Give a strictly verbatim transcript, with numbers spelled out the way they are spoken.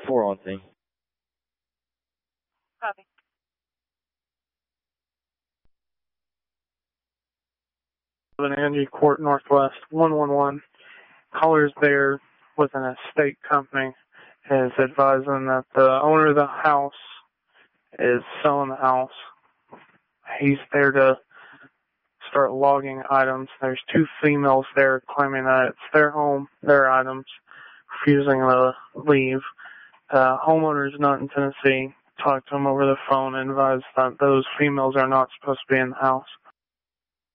four on scene. Copy. Angie Court Northwest one one one. Callers there with an estate company is advising that the owner of the house is selling the house. He's there to start logging items. There's two females there claiming that it's their home, their items, refusing to leave. Uh, homeowner is not in Tennessee. Talked to him over the phone and advised that those females are not supposed to be in the house.